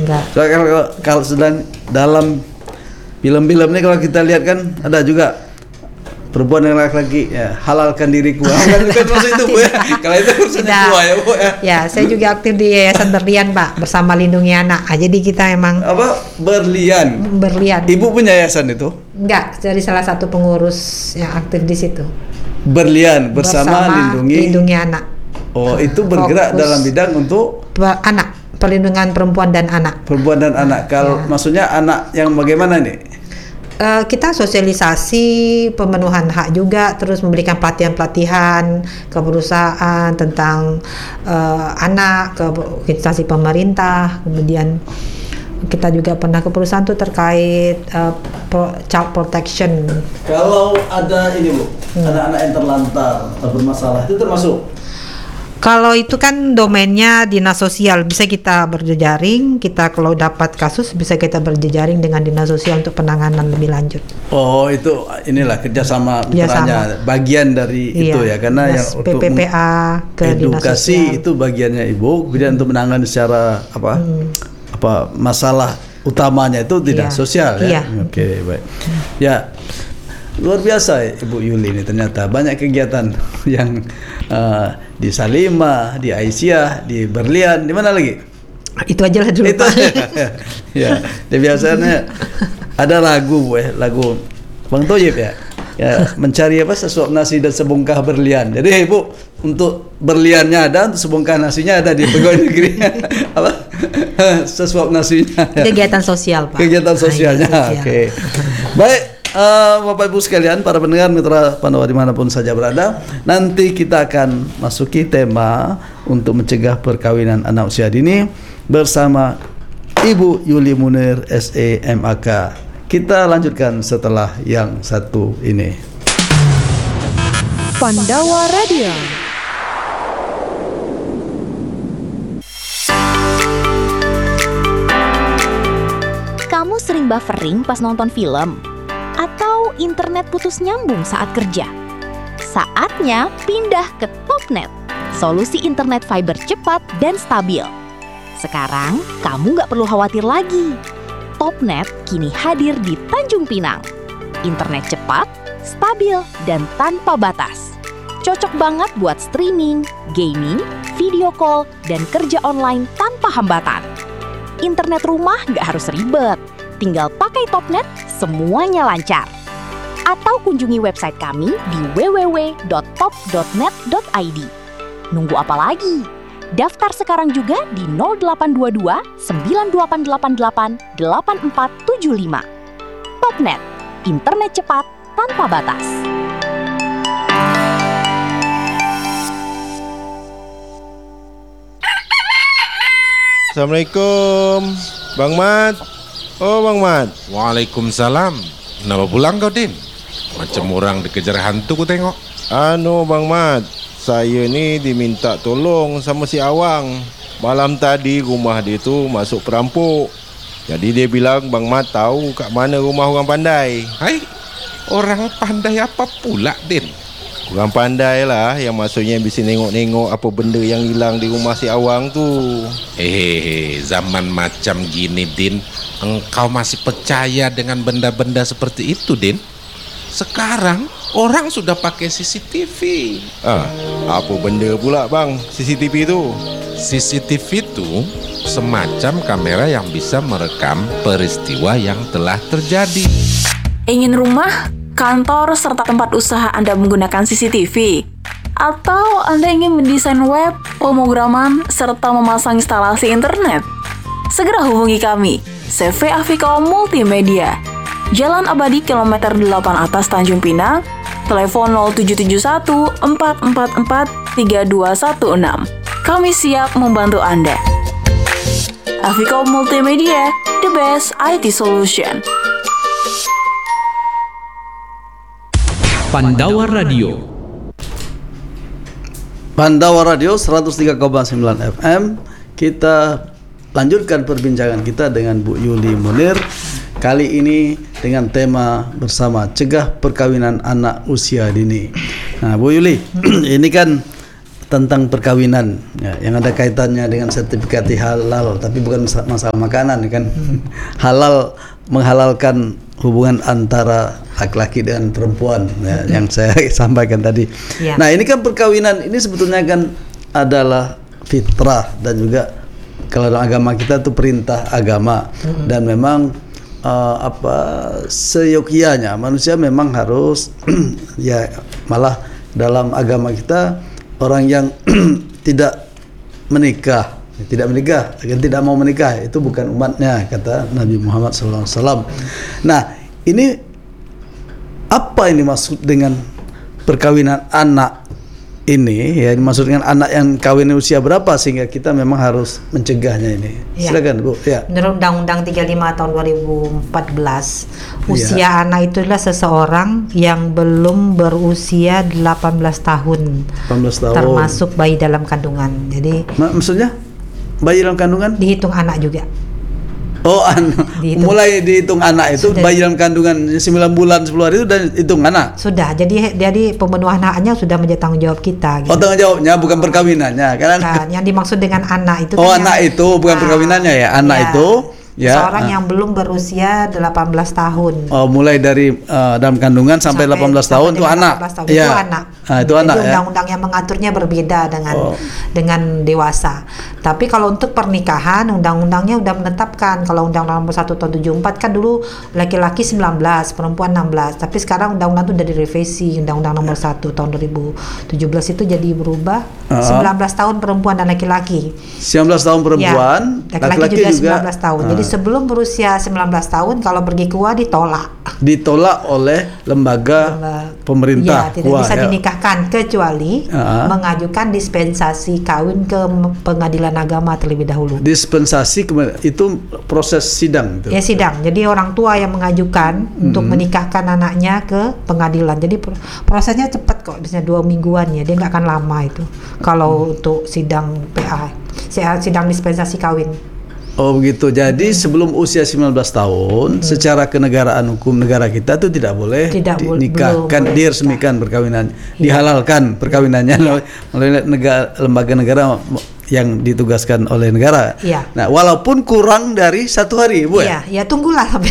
Enggak. So, kalau sedang dalam film-film ini kalau kita lihat kan ada juga perempuan yang laki-laki ya, halalkan diriku. Kan maksud itu Bu ya. Kalau itu urusannya tua ya Bu ya. Ya, saya juga aktif di Yayasan Berlian Pak, bersama Lindungi Anak. Jadi kita emang Berlian. Ibu punya yayasan itu? Enggak, dari salah satu pengurus yang aktif di situ. Berlian bersama Lindungi Anak. Oh, itu bergerak dalam bidang untuk anak, perlindungan perempuan dan anak. Perempuan dan anak. Kalau maksudnya anak yang bagaimana nih? Kita sosialisasi pemenuhan hak juga, terus memberikan pelatihan-pelatihan ke perusahaan tentang anak, ke instansi pemerintah. Kemudian kita juga pernah ke perusahaan tuh terkait child protection. Kalau ada ini Bu, ada anak yang terlantar atau bermasalah, itu termasuk? Kalau itu kan domainnya dinas sosial, bisa kita berjejaring. Kita kalau dapat kasus bisa kita berjejaring dengan dinas sosial untuk penanganan lebih lanjut. Oh, itu inilah kerjasama mitranya, bagian dari itu ya, karena yang untuk PPPA ke edukasi itu bagiannya Ibu, kemudian untuk menangani secara apa masalah utamanya itu dinas sosial ya. Oke, baik. Ya. Luar biasa Ibu Yuli ini, ternyata banyak kegiatan yang di Salimah, di Aisyah, di Berlian, di mana lagi? Itu aja lah dulu. Itu ya, biasanya ada lagu lagu Bang Toyib ya. Ya, mencari apa sesuap nasi dan sebongkah berlian. Jadi Ibu untuk berliannya ada, untuk sebongkah nasinya ada di pegawai negeri. Apa? Sesuap nasinya. Kegiatan sosial, Pak. Kegiatan sosialnya. Oke. Baik. Bapak Ibu sekalian, para pendengar Mitra Pandawa dimanapun saja berada, nanti kita akan masuki tema untuk mencegah perkawinan anak usia dini bersama Ibu Yuli Munir SE MAK. Kita lanjutkan setelah yang satu ini. Pandawa Radio. Kamu sering buffering pas nonton film? Atau internet putus nyambung saat kerja? Saatnya pindah ke Topnet, solusi internet fiber cepat dan stabil. Sekarang kamu nggak perlu khawatir lagi. Topnet kini hadir di Tanjung Pinang. Internet cepat, stabil, dan tanpa batas. Cocok banget buat streaming, gaming, video call, dan kerja online tanpa hambatan. Internet rumah nggak harus ribet. Tinggal pakai Topnet, semuanya lancar. Atau kunjungi website kami di www.top.net.id. Nunggu apa lagi? Daftar sekarang juga di 0822 9888 8475. Topnet, internet cepat tanpa batas. Assalamualaikum, Bang Mat. Oh, Bang Mat. Waalaikumsalam. Kenapa pulang kau, Din? Macam orang dikejar hantu ku tengok. Bang Mat, saya ni diminta tolong sama si Awang. Malam tadi rumah dia tu masuk perampok. Jadi dia bilang Bang Mat tahu kat mana rumah orang pandai. Hai, orang pandai apa pula, Din? Orang pandai lah, yang maksudnya bisa nengok-nengok apa benda yang hilang di rumah si Awang tu. Zaman macam gini, Din, engkau masih percaya dengan benda-benda seperti itu, Din? Sekarang orang sudah pakai CCTV. Apa benda pula bang CCTV tu? CCTV itu semacam kamera yang bisa merekam peristiwa yang telah terjadi. Ingin rumah, kantor, serta tempat usaha Anda menggunakan CCTV? Atau Anda ingin mendesain web, pemrograman, serta memasang instalasi internet? Segera hubungi kami, CV Aviko Multimedia, Jalan Abadi Kilometer 8 Atas Tanjung Pinang, telepon 0771 444 3216. Kami siap membantu Anda. Aviko Multimedia, the best IT solution. Pandawa Radio. Pandawa Radio 103,9 FM. Kita lanjutkan perbincangan kita dengan Bu Yuli Munir. Kali ini dengan tema bersama cegah perkawinan anak usia dini. Nah, Bu Yuli, ini kan tentang perkawinan ya, yang ada kaitannya dengan sertifikat halal, tapi bukan masalah makanan kan. Halal menghalalkan hubungan antara laki-laki dengan perempuan ya, yang saya sampaikan tadi. Ya. Nah, ini kan perkawinan ini sebetulnya kan adalah fitrah dan juga kalau dalam agama kita itu perintah agama dan memang seyogyanya manusia memang harus ya, malah dalam agama kita orang yang tidak menikah dan tidak mau menikah itu bukan umatnya, kata Nabi Muhammad SAW. Nah, ini apa ini maksud dengan perkawinan anak ini ya, dimaksud dengan anak yang kawin usia berapa sehingga kita memang harus mencegahnya ini. Ya. Silakan Bu. Ya. Menurut Undang-Undang 35 tahun 2014, usia anak itu adalah seseorang yang belum berusia 18 tahun. 18 tahun. Termasuk bayi dalam kandungan. Jadi maksudnya bayi dalam kandungan dihitung anak juga. Oh, mulai dihitung anak itu sudah. Bayi dalam kandungan 9 bulan 10 hari itu dan hitung anak. Sudah. Jadi pemenuhan haknya sudah menjadi tanggung jawab kita. Gitu. Oh, tanggung jawabnya bukan perkawinannya, kan? Yang dimaksud dengan anak itu. Oh, kan anak itu bukan perkawinannya ya. Anak itu ya, seorang yang belum berusia 18 tahun. Oh, mulai dari dalam kandungan sampai 18 tahun itu anak. Ya. Itu anak. Itu jadi anak. Undang-undang yang mengaturnya berbeda dengan dewasa. Tapi kalau untuk pernikahan, undang-undangnya udah menetapkan. Kalau Undang-Undang nomor 1 tahun 74 kan dulu laki-laki 19, perempuan 16. Tapi sekarang undang-undang itu udah direvisi. Undang-Undang nomor 1 tahun 2017 itu jadi berubah 19 tahun perempuan dan laki-laki. 19 tahun perempuan, ya, laki-laki juga 19 tahun. Jadi sebelum berusia 19 tahun kalau pergi ke KUA ditolak oleh lembaga pemerintah. Ya, tidak bisa dinikahkan kecuali mengajukan dispensasi kawin ke pengadilan agama terlebih dahulu. Dispensasi itu proses sidang itu. Ya, sidang. Jadi orang tua yang mengajukan untuk menikahkan anaknya ke pengadilan. Jadi prosesnya cepat kok, biasanya 2 mingguan ya. Dia nggak akan lama itu. Kalau untuk sidang PA, sidang dispensasi kawin. Oh begitu. Jadi sebelum usia 19 tahun secara kenegaraan hukum negara kita itu tidak boleh dinikahkan, diresmikan perkawinan, dihalalkan perkawinannya oleh lembaga negara yang ditugaskan oleh negara. Ya. Nah, walaupun kurang dari 1 hari, Bu. Iya, ya tunggulah sampai.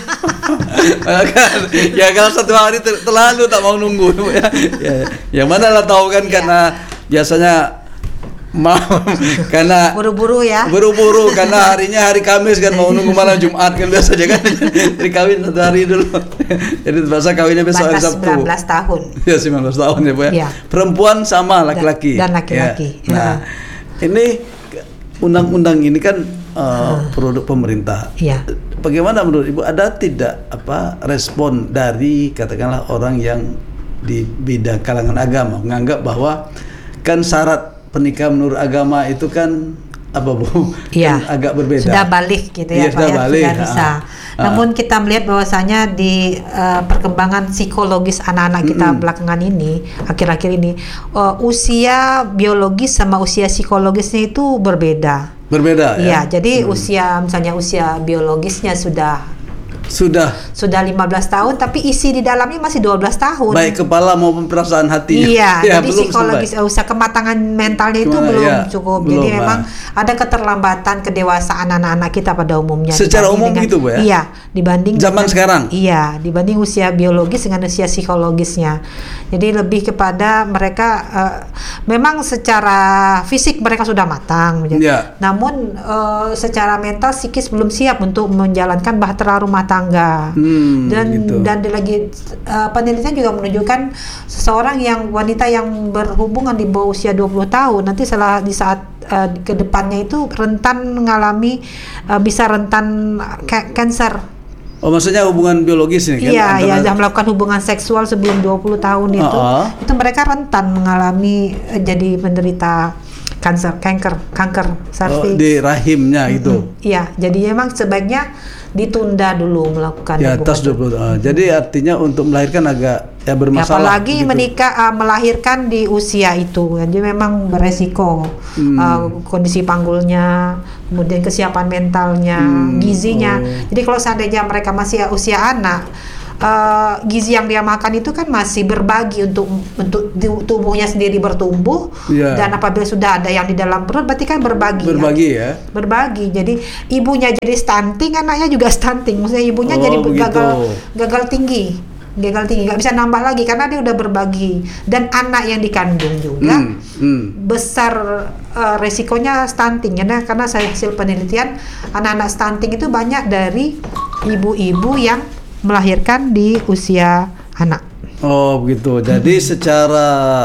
Ya kalau 1 hari terlalu tak mau nunggu, Bu ya. Yang mana lah tahu kan karena biasanya karena buru-buru karena harinya hari Kamis kan, mau nunggu malam Jumat kan biasanya kan. Jadi kawin 1 hari dulu. Jadi terpaksa kawinnya besok hari Sabtu. 19 tahun. Ya 19 tahun ya Bu ya. Perempuan sama laki-laki. Dan laki-laki. Ya. Nah, ini undang-undang ini kan produk pemerintah. Ya. Bagaimana menurut Ibu, ada tidak respon dari katakanlah orang yang di bidang kalangan agama menganggap bahwa kan syarat pernikahan menurut agama itu kan Bu? Iya. Kan agak berbeda. Sudah balik gitu ya, Pak. Sudah bisa. Namun kita melihat bahwasanya di perkembangan psikologis anak-anak kita belakangan ini, akhir-akhir ini, usia biologis sama usia psikologisnya itu berbeda. Iya, jadi misalnya usia biologisnya sudah 15 tahun, tapi isi di dalamnya masih 12 tahun. Baik kepala maupun perasaan hatinya. Iya, jadi psikologis usaha kematangan mentalnya itu belum cukup. Jadi memang ada keterlambatan kedewasaan anak-anak kita pada umumnya. Secara umum gitu, Bu ya? Iya, dibanding zaman sekarang. Iya, dibanding usia biologis dengan usia psikologisnya. Jadi lebih kepada mereka memang secara fisik mereka sudah matang, ya. Namun secara mental psikis belum siap untuk menjalankan bahtera rumah tangga. Dan lagi penelitian juga menunjukkan seseorang wanita yang berhubungan di bawah usia 20 tahun nanti di saat kedepannya itu bisa rentan kanker. Oh, maksudnya hubungan biologis ini kan? Iya, yang melakukan hubungan seksual sebelum 20 tahun itu mereka rentan mengalami jadi menderita kanker serviks di rahimnya itu. Iya, jadi memang sebaiknya ditunda dulu melakukan di atas 20 tahun. Jadi artinya untuk melahirkan agak bermasalah. Apalagi gitu. Melahirkan di usia itu, jadi memang beresiko kondisi panggulnya, kemudian kesiapan mentalnya, gizinya. Jadi kalau seandainya mereka masih usia anak, gizi yang dia makan itu kan masih berbagi untuk tubuhnya sendiri bertumbuh, dan apabila sudah ada yang di dalam perut berarti kan berbagi ya. Berbagi. Jadi ibunya jadi stunting, anaknya juga stunting. Maksudnya ibunya jadi gagal tinggi, nggak bisa nambah lagi karena dia udah berbagi. Dan anak yang dikandung juga besar resikonya stunting ya, karena saya hasil penelitian anak-anak stunting itu banyak dari ibu-ibu yang melahirkan di usia anak. Oh begitu. Jadi secara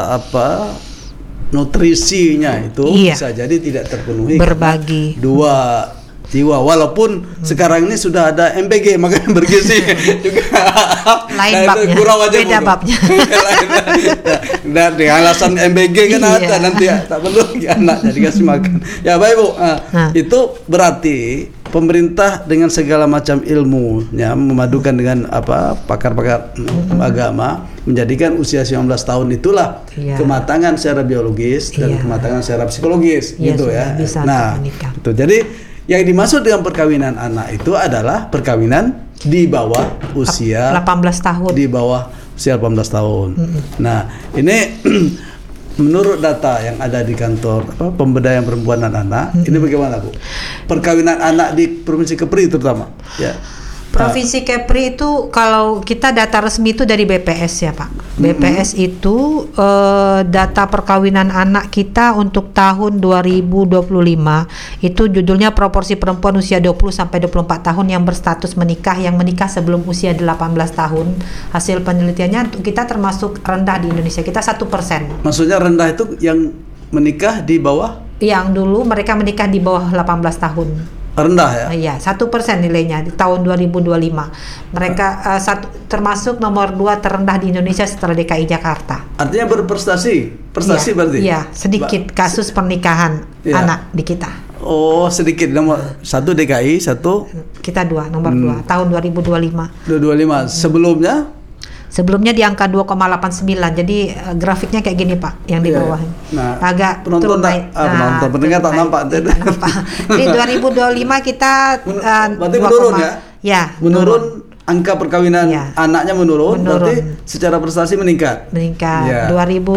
nutrisinya itu bisa jadi tidak terpenuhi. Berbagi. Dua jiwa, walaupun sekarang ini sudah ada MBG makanan bergizi juga. Lain babnya. Beda babnya. Dan dengan alasan MBG kan ada nanti tak perlu anak jadi kasih makan. Ya baik Bu. Itu berarti pemerintah dengan segala macam ilmunya memadukan dengan pakar-pakar agama menjadikan usia 19 tahun itulah kematangan secara biologis dan kematangan secara psikologis gitu ya. Nah, itu. Jadi yang dimaksud dengan perkawinan anak itu adalah perkawinan di bawah usia 18 tahun. Di bawah usia 18 tahun. Nah, ini menurut data yang ada di kantor pemberdayaan perempuan dan anak, ini bagaimana Bu? Perkawinan anak di Provinsi Kepri terutama. Ya. Provinsi Kepri itu kalau kita data resmi itu dari BPS ya Pak. BPS itu data perkawinan anak kita untuk tahun 2025 itu judulnya proporsi perempuan usia 20 sampai 24 tahun yang berstatus menikah, yang menikah sebelum usia 18 tahun. Hasil penelitiannya kita termasuk rendah di Indonesia, kita 1%. Maksudnya rendah itu yang menikah di bawah? Yang dulu mereka menikah di bawah 18 tahun. Rendah ya? Iya, 1% nilainya di tahun 2025. Mereka termasuk nomor 2 terendah di Indonesia setelah DKI Jakarta. Artinya berprestasi, berarti? Iya, sedikit kasus pernikahan anak di kita. Oh, sedikit. Nomor 1 DKI, 1 kita 2, nomor 2 tahun 2025. 2025. Sebelumnya di angka 2,89. Jadi grafiknya kayak gini Pak, yang di bawah. Nah, agak penonton pendengar tak nampak. Jadi 2025 kita berarti menurun ya? Ya, menurun. Angka perkawinan anaknya menurun, berarti secara prestasi meningkat. Ya.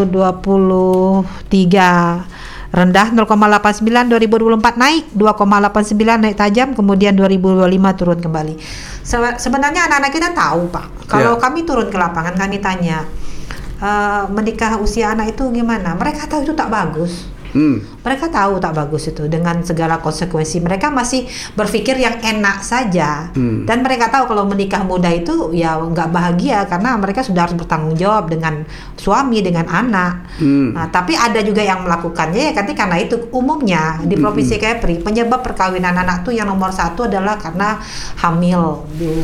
2023 rendah 0,89, 2024 naik 2,89, naik tajam, kemudian 2025 turun kembali. Sebenarnya anak-anak kita tahu Pak, kalau kami turun ke lapangan kami tanya menikah usia anak itu gimana, mereka tahu itu tak bagus. Mereka tahu tak bagus itu dengan segala konsekuensi. Mereka masih berpikir yang enak saja, dan mereka tahu kalau menikah muda itu ya nggak bahagia karena mereka sudah harus bertanggung jawab dengan suami, dengan anak. Nah, tapi ada juga yang melakukannya ya karena itu umumnya di Provinsi Kepri penyebab perkawinan anak tuh yang nomor 1 adalah karena hamil,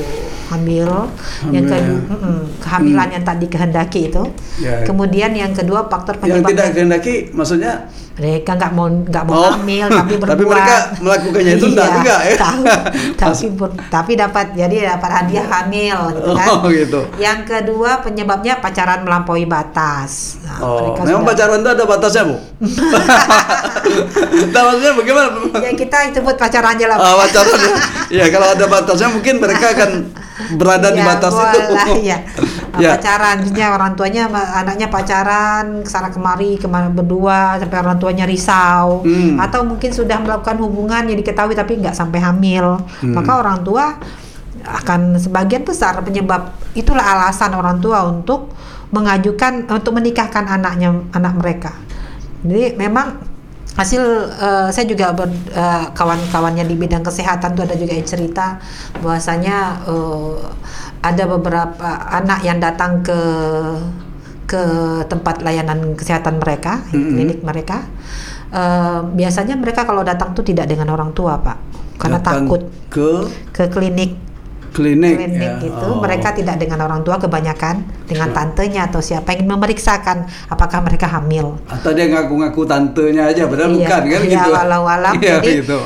yang kedua kehamilan yang tak dikehendaki itu. Kemudian yang kedua faktor penyebab yang tidak kehendaki maksudnya mereka nggak mau hamil tapi berbuat. Tapi mereka melakukannya itu enggak ya. Tapi dapat hadiah hamil gitu kan. Gitu. Yang kedua penyebabnya pacaran melampaui batas. Nah, memang pacaran itu ada batasnya Bu? Maksudnya bagaimana? Ya kita sebut pacaran aja lah. Pacaran ya. Kalau ada batasnya mungkin mereka akan berada di batas itu. Pacaran, misalnya orang tuanya anaknya pacaran kesana kemari berdua sampai orang tuanya risau, atau mungkin sudah melakukan hubungan yang diketahui tapi nggak sampai hamil, maka orang tua akan sebagian besar penyebab itulah alasan orang tua untuk menikahkan anak mereka. Jadi memang hasil saya juga kawan-kawannya di bidang kesehatan tuh ada juga yang cerita bahwasanya ada beberapa anak yang datang ke tempat layanan kesehatan mereka, klinik mereka. Biasanya mereka kalau datang tuh tidak dengan orang tua Pak, karena datang takut ke klinik gitu. Mereka tidak dengan orang tua, kebanyakan dengan tantenya atau siapa yang memeriksakan apakah mereka hamil. Atau dia ngaku-ngaku tantenya aja padahal bukan kan gitu. Walau-walau. Jadi gitu.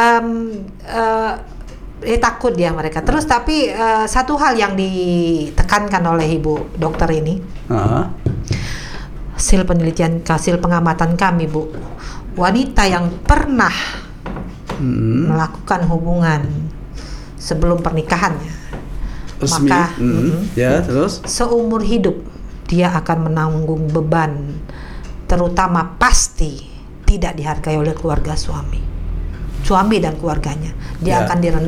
Takut dia mereka. Terus tapi satu hal yang ditekankan oleh Ibu dokter ini, hasil penelitian, hasil pengamatan kami Bu, wanita yang pernah melakukan hubungan sebelum pernikahannya resmi. Maka Ya, terus seumur hidup dia akan menanggung beban, terutama pasti tidak dihargai oleh keluarga suami dan keluarganya. Dia akan